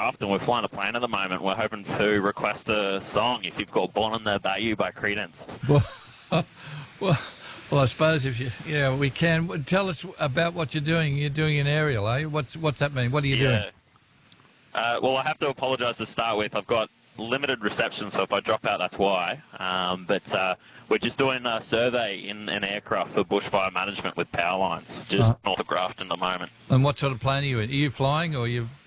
aircraft, and we're flying a plane at the moment. We're hoping to request a song if you've got Born in the Bayou by Creedence. Well, I suppose if we can. Tell us about what you're doing. You're doing an aerial, eh? What's that mean? What are you doing? Well, I have to apologise to start with. I've got limited reception, so if I drop out, that's why. But we're just doing a survey in an aircraft for bushfire management with power lines, just north of Grafton at the moment. And what sort of plane are you in? Are you flying or are you?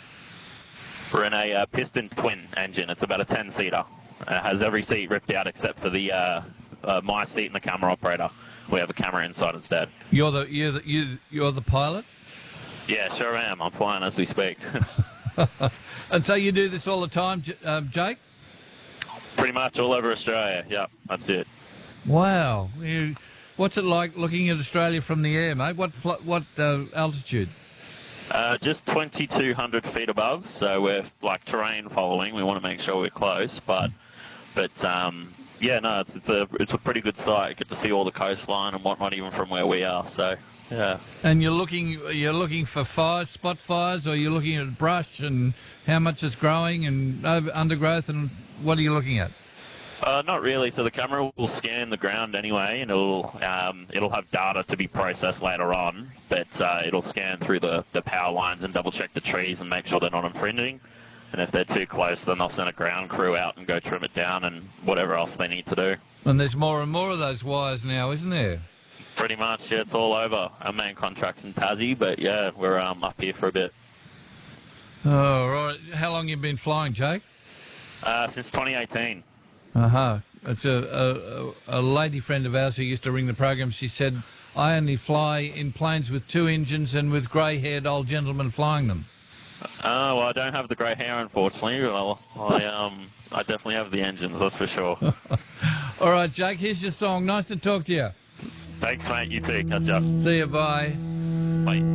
We're in a piston twin engine. It's about a 10-seater. It has every seat ripped out except for the my seat and the camera operator. We have a camera inside instead. You're the pilot? Yeah, sure am. I'm flying as we speak. And so you do this all the time, Jake? Pretty much all over Australia. Yeah, that's it. Wow. What's it like looking at Australia from the air, mate? What altitude? Just 2,200 feet above, so we're like terrain following. We want to make sure we're close, but yeah, no, it's a pretty good sight. You get to see all the coastline and whatnot, even from where we are. So yeah. And you're looking for fires, spot fires, or you're looking at brush and how much is growing and undergrowth, and what are you looking at? Not really. So the camera will scan the ground anyway, and it'll have data to be processed later on. But it'll scan through the power lines and double check the trees and make sure they're not infringing. And if they're too close, then they'll send a ground crew out and go trim it down and whatever else they need to do. And there's more and more of those wires now, isn't there? Pretty much, yeah. It's all over. Our main contract's in Tassie, but yeah, we're up here for a bit. Oh, right. How long you been flying, Jake? Since 2018. It's a lady friend of ours who used to ring the program. She said, I only fly in planes with two engines and with grey-haired old gentlemen flying them. Well, I don't have the grey hair, unfortunately. Well, I definitely have the engines, that's for sure. All right, Jake, here's your song. Nice to talk to you. Thanks, mate. You too. Catch up. See you, bye. Bye.